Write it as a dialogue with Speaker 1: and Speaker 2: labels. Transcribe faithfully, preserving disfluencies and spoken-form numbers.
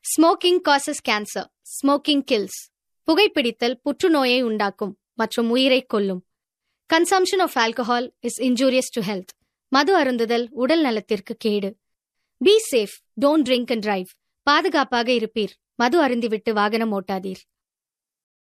Speaker 1: Smoking causes cancer. Smoking kills. புகைப்பிடித்தல் புற்றுநோயை உண்டாக்கும் மற்றும் உயிரை கொல்லும். Consumption of alcohol is injurious to health. மது அருந்துதல் உடல் நலத்திற்கு கேடு. Be safe, don't drink and drive. பாதுகாப்பாக இருப்பீர், மது அருந்திவிட்டு வாகனம் ஓட்டாதீர்.